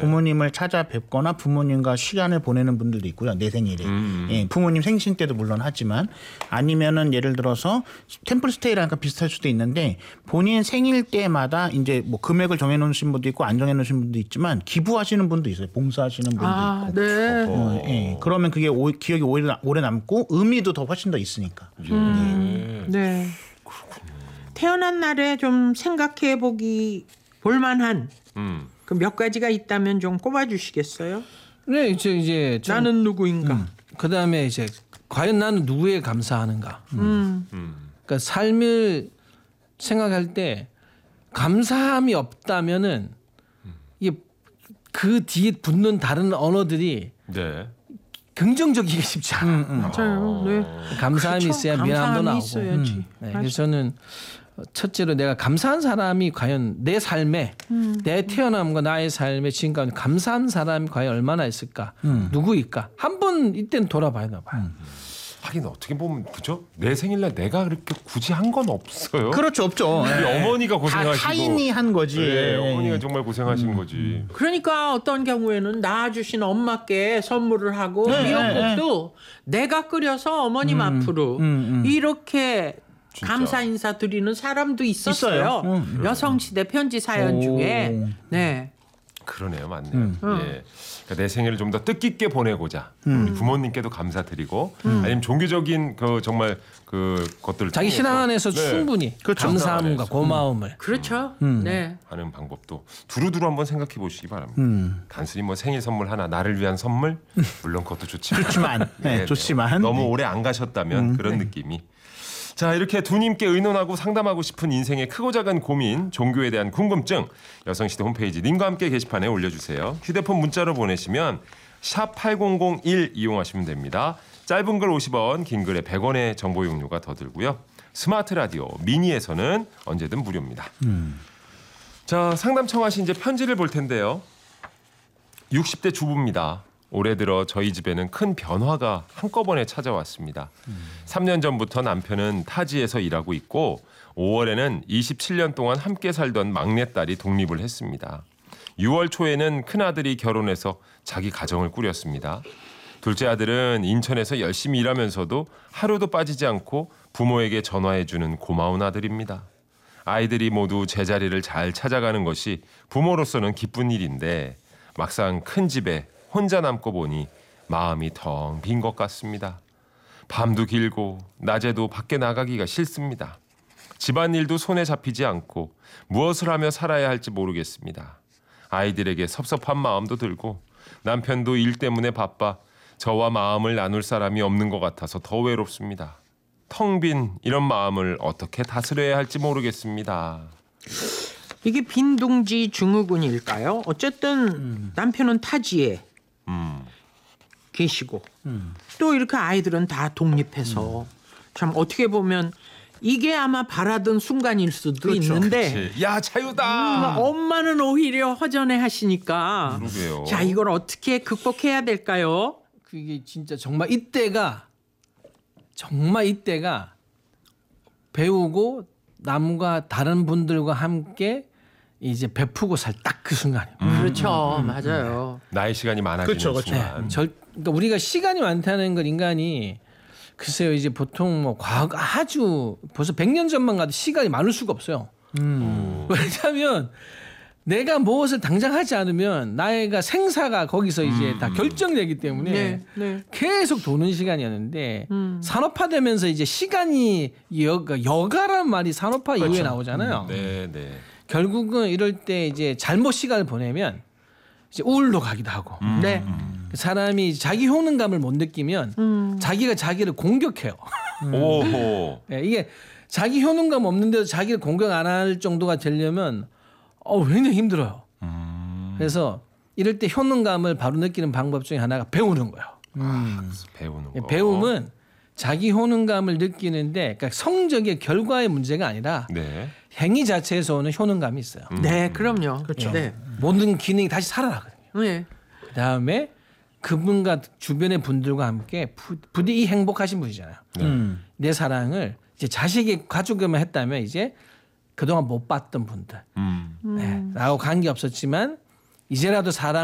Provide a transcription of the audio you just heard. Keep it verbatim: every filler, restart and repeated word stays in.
부모님을 찾아뵙거나 부모님과 시간을 보내는 분들도 있고요. 내 생일에. 음. 예, 부모님 생신 때도 물론 하지만 아니면은 예를 들어서 템플스테이랑 비슷할 수도 있는데 본인 생일 때마다 이제 뭐 금액을 정해놓으신 분도 있고 안 정해놓으신 분도 있지만 기부하시는 분도 있어요. 봉사하시는 분도 아, 있고. 네. 어, 예. 그러면 그게 오, 기억이 오래, 오래 남고 의미도 더 훨씬 더 있으니까. 음, 네. 그렇군요. 태어난 날에 좀 생각해 보기 볼만한 음. 그 몇 가지가 있다면 좀 꼽아주시겠어요? 네, 이제 이제 좀, 나는 누구인가. 음. 그 다음에 이제 과연 나는 누구에 감사하는가. 음. 음. 그러니까 삶을 생각할 때 감사함이 없다면은 이게 그 뒤에 붙는 다른 언어들이 네. 긍정적이기 쉽지 않아. 음, 음. 맞아요. 네. 감사함이 그렇죠. 있어야 미안함도 나오고. 있어야지. 음. 네. 그래서 저는 첫째로 내가 감사한 사람이 과연 내 삶에 음. 내 태어남과 나의 삶에 지금까지 감사한 사람이 과연 얼마나 있을까? 음. 누구일까? 한번 이때는 돌아봐야 봐요. 음. 하긴 어떻게 보면 그죠? 내 생일날 내가 그렇게 굳이 한 건 없어요. 그렇죠, 없죠. 우리 네. 어머니가 고생하시고 다 타인이 한 거지. 네, 어머니가 정말 고생하신 음. 거지. 그러니까 어떤 경우에는 낳아주신 엄마께 선물을 하고 네, 미역국도 네. 내가 끓여서 어머님 음. 앞으로 음, 음. 이렇게 진짜. 감사 인사 드리는 사람도 있었어요. 있어요. 음. 여성시대 편지 사연 오. 중에. 네. 그러네요, 맞네요. 음. 예. 그러니까 내 생일을 좀 더 뜻깊게 보내고자 음. 우리 부모님께도 감사드리고 음. 아니면 종교적인 그 정말 그 것들 자기 신앙 안에서 네. 충분히 그렇죠. 감사함과 고마움을 음. 그렇죠. 음. 네. 하는 방법도 두루두루 한번 생각해 보시기 바랍니다. 음. 단순히 뭐 생일 선물 하나 나를 위한 선물 물론 그것도 좋지만 좋지만 네, 네, 좋지만 너무 네. 오래 안 가셨다면 음. 그런 네. 느낌이. 자, 이렇게 두 님께 의논하고 상담하고 싶은 인생의 크고 작은 고민, 종교에 대한 궁금증 여성시대 홈페이지 님과 함께 게시판에 올려주세요. 휴대폰 문자로 보내시면 샵 팔공공일 이용하시면 됩니다. 짧은 글 오십 원, 긴 글에 백 원의 정보 이용료가 더 들고요. 스마트 라디오 미니에서는 언제든 무료입니다. 음. 자, 상담 청하신 이제 편지를 볼 텐데요. 육십 대 주부입니다. 올해 들어 저희 집에는 큰 변화가 한꺼번에 찾아왔습니다. 음. 삼 년 전부터 남편은 타지에서 일하고 있고 오월에는 이십칠 년 동안 함께 살던 막내딸이 독립을 했습니다. 유월 초에는 큰아들이 결혼해서 자기 가정을 꾸렸습니다. 둘째 아들은 인천에서 열심히 일하면서도 하루도 빠지지 않고 부모에게 전화해주는 고마운 아들입니다. 아이들이 모두 제자리를 잘 찾아가는 것이 부모로서는 기쁜 일인데 막상 큰 집에 혼자 남고 보니 마음이 텅 빈 것 같습니다. 밤도 길고 낮에도 밖에 나가기가 싫습니다. 집안일도 손에 잡히지 않고 무엇을 하며 살아야 할지 모르겠습니다. 아이들에게 섭섭한 마음도 들고 남편도 일 때문에 바빠 저와 마음을 나눌 사람이 없는 것 같아서 더 외롭습니다. 텅 빈 이런 마음을 어떻게 다스려야 할지 모르겠습니다. 이게 빈둥지 증후군일까요? 어쨌든 음. 남편은 타지에 음. 계시고 음. 또 이렇게 아이들은 다 독립해서 음. 참 어떻게 보면 이게 아마 바라던 순간일 수도 그렇죠. 있는데 그치. 야 자유다. 음, 엄마는 오히려 허전해 하시니까 그러게요. 자 이걸 어떻게 극복해야 될까요? 그게 진짜 정말 이때가 정말 이때가 배우고 남과 다른 분들과 함께 이제 베푸고 살 딱 그 순간이에요. 음. 그렇죠, 음. 맞아요. 나의 시간이 많아지는 그렇죠, 그렇죠. 순간. 네. 절, 그러니까 우리가 시간이 많다는 건 인간이 글쎄요 이제 보통 뭐 과거 아주 벌써 백 년 전만 가도 시간이 많을 수가 없어요. 음. 왜냐하면 내가 무엇을 당장 하지 않으면 나의가 생사가 거기서 이제 음. 다 결정되기 때문에 네, 네. 계속 도는 시간이었는데 음. 산업화되면서 이제 시간이 여가 여가란 말이 산업화 그렇죠. 이후에 나오잖아요. 음. 네, 네. 결국은 이럴 때 이제 잘못 시간을 보내면 이제 우울로 가기도 하고, 음. 네. 사람이 자기 효능감을 못 느끼면 음. 자기가 자기를 공격해요. 음. 오호. 네, 이게 자기 효능감 없는데도 자기를 공격 안 할 정도가 되려면 어 굉장히 힘들어요. 음. 그래서 이럴 때 효능감을 바로 느끼는 방법 중에 하나가 배우는 거예요. 음. 아, 배우는 거. 배움은 자기 효능감을 느끼는데 그러니까 성적의 결과의 문제가 아니라 네. 행위 자체에서 오는 효능감이 있어요. 음. 네, 그럼요. 그렇죠. 네. 모든 기능이 다시 살아나거든요. 네. 그다음에 그분과 주변의 분들과 함께 부디 이 행복하신 분이잖아요. 네. 음. 내 사랑을 이제 자식이 가족에만 했다면 이제 그동안 못 봤던 분들, 음. 네. 나하고 관계 없었지만 이제라도 사랑